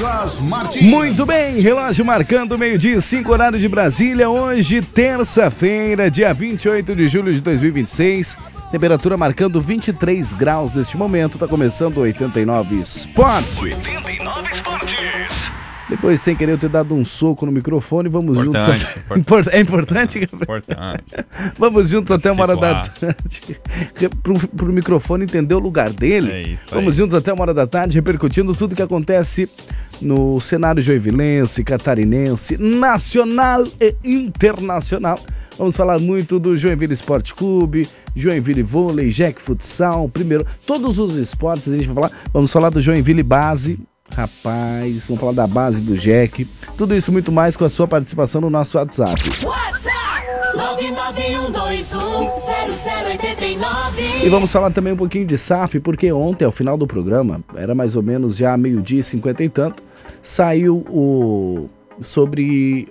Douglas Martins. Muito bem, relógio marcando meio-dia, 5 horário de Brasília. Hoje, terça-feira, dia 28 de julho de 2026. Temperatura marcando 23 graus neste momento. Tá começando o 89 Esportes. 89 Esportes. Depois, sem querer eu ter dado um soco no microfone, vamos juntos. É importante, Gabriel? Importante. Vamos juntos até uma hora da tarde. Pro microfone entender o lugar dele. É isso aí. Vamos juntos até uma hora da tarde, repercutindo tudo que acontece no cenário joinvilense, catarinense, nacional e internacional. Vamos falar muito do Joinville Esporte Clube, Joinville Vôlei, Jack Futsal, primeiro, todos os esportes a gente vai falar. Vamos falar do Joinville Base. Rapaz, vamos falar da base do Jack. Tudo isso muito mais com a sua participação no nosso WhatsApp. WhatsApp 991210089. E vamos falar também um pouquinho de SAF, porque ontem, ao final do programa, era mais ou menos já meio-dia e 50 e tanto, saiu sobre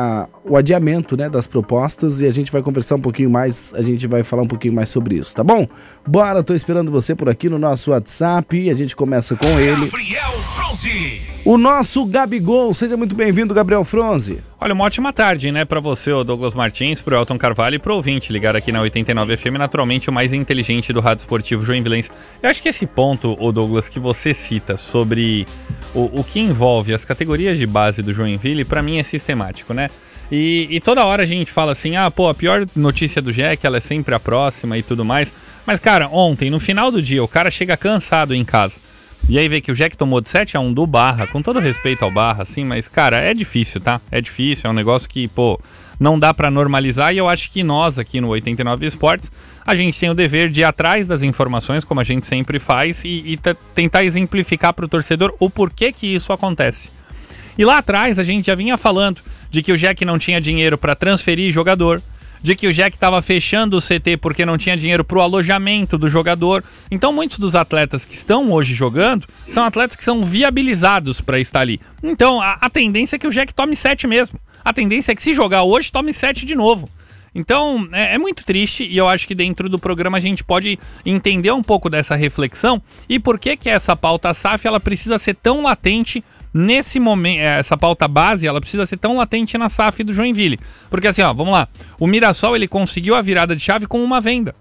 o adiamento, né, das propostas, e a gente vai conversar um pouquinho mais, a gente vai falar um pouquinho mais sobre isso, tá bom? Bora, tô esperando você por aqui no nosso WhatsApp e a gente começa com ele. Gabriel Fronzi. O nosso Gabigol, seja muito bem-vindo, Gabriel Fronzi. Olha, uma ótima tarde, né, pra você, o Douglas Martins, pro Elton Carvalho e pro ouvinte ligar aqui na 89 FM, naturalmente o mais inteligente do rádio esportivo joinvilense. Eu acho que esse ponto, o Douglas, que você cita sobre o que envolve as categorias de base do Joinville, pra mim é sistemático, né? E toda hora a gente fala assim, a pior notícia do Jack, ela é sempre a próxima e tudo mais. Mas, cara, ontem, no final do dia, o cara chega cansado em casa. E aí vê que o Jack tomou de 7-1 do Barra, com todo respeito ao Barra, assim, mas, cara, é difícil, tá? É difícil, é um negócio que, não dá pra normalizar, e eu acho que nós, aqui no 89 Esportes, a gente tem o dever de ir atrás das informações, como a gente sempre faz, e tentar exemplificar pro torcedor o porquê que isso acontece. E lá atrás, a gente já vinha falando de que o Jack não tinha dinheiro pra transferir jogador, de que o Jack estava fechando o CT porque não tinha dinheiro para o alojamento do jogador. Então muitos dos atletas que estão hoje jogando são atletas que são viabilizados para estar ali. Então a tendência é que o Jack tome 7 mesmo. A tendência é que se jogar hoje, tome 7 de novo. Então é muito triste, e eu acho que dentro do programa a gente pode entender um pouco dessa reflexão e por que essa pauta SAF ela precisa ser tão latente. Nesse momento, essa pauta base, ela precisa ser tão latente na SAF do Joinville. Porque assim, vamos lá. O Mirassol, ele conseguiu a virada de chave com uma venda.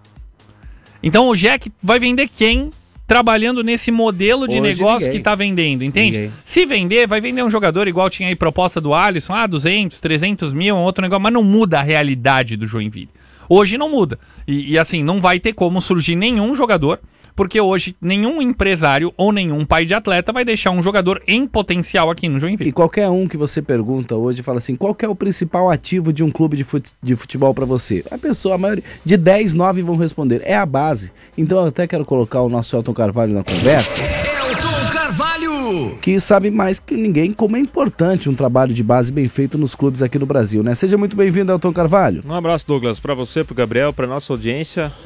Então o Jack vai vender quem trabalhando nesse modelo de Hoje negócio ninguém. que tá vendendo, entende? Ninguém. Se vender, vai vender um jogador igual tinha aí proposta do Alisson, 200, 300 mil, um outro negócio, mas não muda a realidade do Joinville. Hoje não muda. E assim, não vai ter como surgir nenhum jogador, porque hoje nenhum empresário ou nenhum pai de atleta vai deixar um jogador em potencial aqui no Joinville. E qualquer um que você pergunta hoje, fala assim, qual que é o principal ativo de um clube de futebol pra você? A maioria, de 10, 9 vão responder, é a base. Então eu até quero colocar o nosso Elton Carvalho na conversa. Elton Carvalho. Que sabe mais que ninguém como é importante um trabalho de base bem feito nos clubes aqui no Brasil, né? Seja muito bem-vindo, Elton Carvalho. Um abraço, Douglas, para você, pro Gabriel, pra nossa audiência.